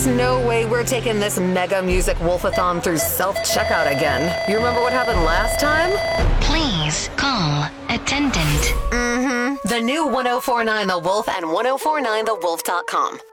There's no way we're taking this Mega Music Wolfathon through self-checkout again. You remember what happened last time? Please call attendant. The new 1049 The Wolf and 1049thewolf.com.